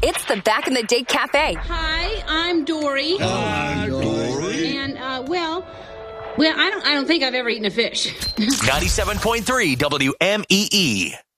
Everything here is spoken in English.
It's the Back in the Day Cafe. Hi, I'm Dory. Hi, Dory. And, well, I don't think I've ever eaten a fish. 97.3 WMEE.